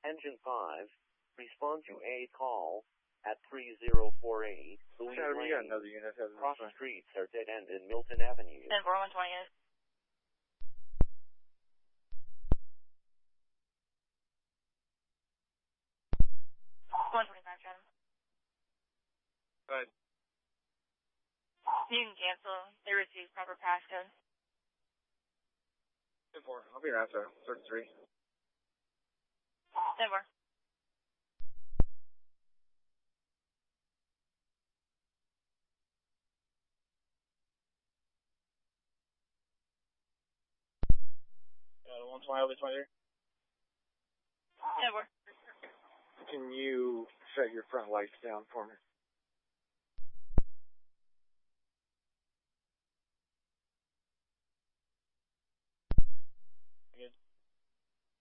Engine 5, respond to a call at 3048 Louise Adam, you got Lane. another unit heading Cross this way. streets are dead end in Milton Avenue. 10-4-128. Go ahead. You can cancel. They received proper passcode. 10-4. I'll be around, sir. 33. 10-4. The 120 over 20. 10-4. Can you shut your front lights down for me?